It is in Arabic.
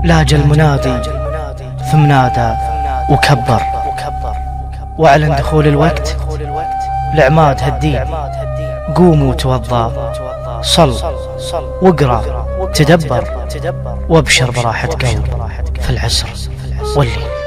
لاج المنادي ثم نادى وكبر، واعلن دخول الوقت لعماد هالدين. قوموا توضى، صل واقرأ تدبر، وابشر براحة قلب في العسر والليل.